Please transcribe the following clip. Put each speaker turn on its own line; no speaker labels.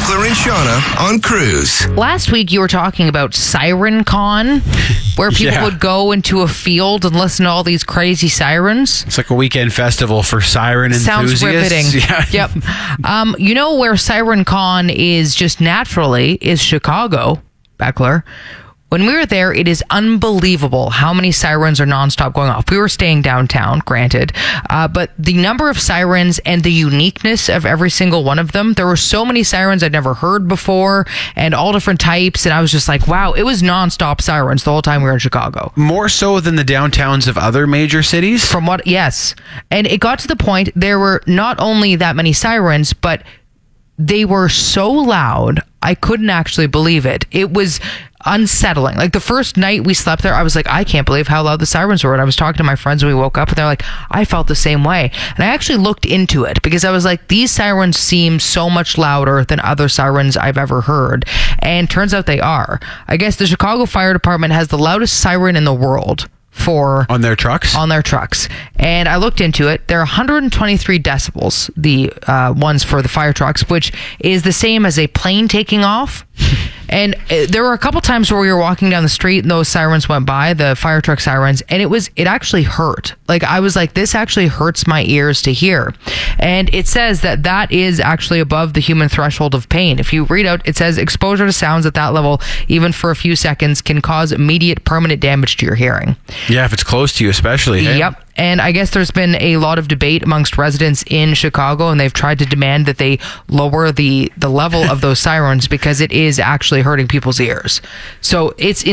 Beckler and Shauna on Cruise.
Last week you were talking about Siren Con, where people would go into a field and listen to all these crazy sirens.
It's like a weekend festival for siren enthusiasts.
Sounds riveting.
Yeah.
Yep. You know where Siren Con is just naturally is Chicago, Beckler. When we were there, it is unbelievable how many sirens are nonstop going off. We were staying downtown, granted, but the number of sirens and the uniqueness of every single one of them, there were so many sirens I'd never heard before and all different types. And I was just like, wow, it was nonstop sirens the whole time we were in Chicago.
More so than the downtowns of other major cities?
Yes. And it got to the point there were not only that many sirens, but they were so loud, I couldn't actually believe it. It was unsettling. Like the first night we slept there, I was like, I can't believe how loud the sirens were. And I was talking to my friends when we woke up and they're like, I felt the same way. And I actually looked into it because I was like, these sirens seem so much louder than other sirens I've ever heard. And turns out they are. I guess the Chicago Fire Department has the loudest siren in the world. On their trucks? On their trucks. And I looked into it. They're 123 decibels, the ones for the fire trucks, which is the same as a plane taking off. And there were a couple times where we were walking down the street and those sirens went by, the fire truck sirens, and it actually hurt. Like, I was like, this actually hurts my ears to hear. And it says that is actually above the human threshold of pain. If you read out, it says exposure to sounds at that level, even for a few seconds, can cause immediate permanent damage to your hearing.
Yeah, if it's close to you especially. Hey?
Yep. And I guess there's been a lot of debate amongst residents in Chicago, and they've tried to demand that they lower the level of those sirens because it is actually hurting people's ears. So it's